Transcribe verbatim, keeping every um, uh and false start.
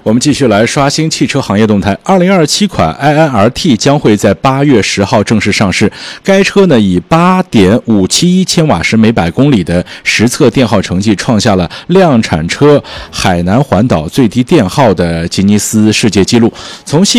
我们继续来刷新汽车行业动态。二零二七款 i i R T 将会在八月十号正式上市。该车呢以 八点五七一千瓦时每百公里的实测电耗成绩，创下了量产车海南环岛最低电耗的吉尼斯世界纪录。从